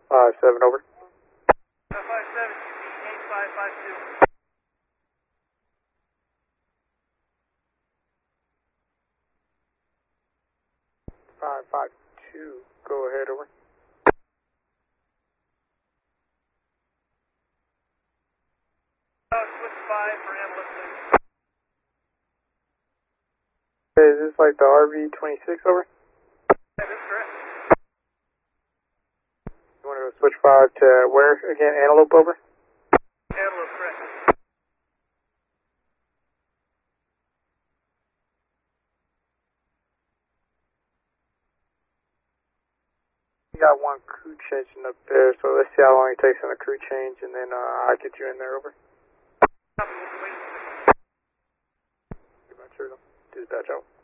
5-7, over. 5-7, 8552. 552, go ahead, over. Switch 5 for ambulance, please. Hey, is this like the RV-26, over? Yeah, that's correct. You want to go switch 5 to where again? Antelope, over? Antelope, correct. We got one crew changing up there, so let's see how long it takes on the crew change, and then I'll get you in there, over. Copy, we'll be waiting. Dispatch out.